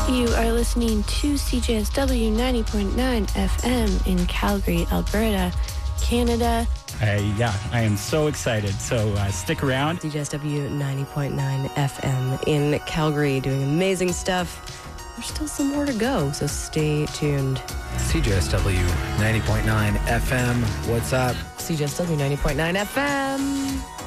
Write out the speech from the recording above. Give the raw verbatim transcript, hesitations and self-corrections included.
You are listening to C J S W ninety point nine F M in Calgary, Alberta, Canada. I, yeah, I am so excited. So uh, stick around. C J S W ninety point nine F M in Calgary, doing amazing stuff. There's still some more to go, so stay tuned. C J S W ninety point nine F M, what's up? C J S W ninety point nine F M.